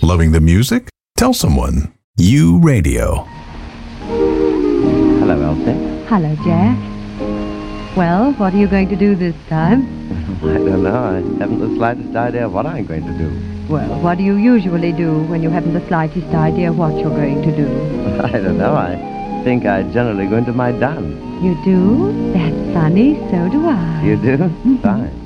Loving the music? Tell someone. U Radio. Hello, Elsie. Hello, Jack. Well, what are you going to do this time? I don't know. I haven't the slightest idea what I'm going to do. Well, what do you usually do when you haven't the slightest idea what you're going to do? I don't know. I think I generally go into my dance. You do? That's funny. So do I. You do? Fine.